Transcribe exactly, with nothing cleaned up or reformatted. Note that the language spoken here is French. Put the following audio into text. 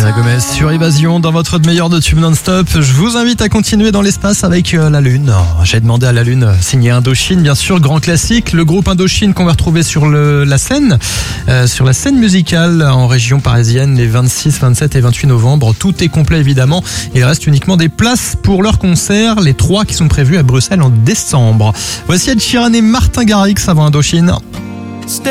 Selena Gomez sur Évasion dans votre meilleur de tube non-stop. Je vous invite à continuer dans l'espace avec euh, la Lune. J'ai demandé à la Lune signé Indochine, bien sûr, grand classique. Le groupe Indochine qu'on va retrouver sur le, la scène, euh, sur la scène musicale en région parisienne les vingt-six, vingt-sept et vingt-huit novembre. Tout est complet évidemment. Il reste uniquement des places pour leurs concerts, les trois qui sont prévus à Bruxelles en décembre. Voici Ed Sheeran et Martin Garrix avant Indochine.